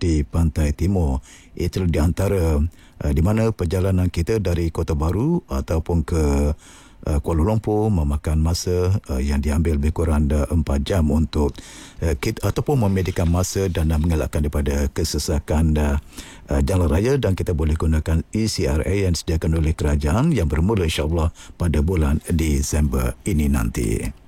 di pantai timur. Itu di antara di mana perjalanan kita dari Kota Baru ataupun ke Kuala Lumpur memakan masa yang diambil lebih kurang 4 jam untuk kita, ataupun memediakan masa dan mengelakkan daripada kesesakan jalan raya, dan kita boleh gunakan ECRA yang disediakan oleh kerajaan yang bermula insyaAllah pada bulan Disember ini nanti.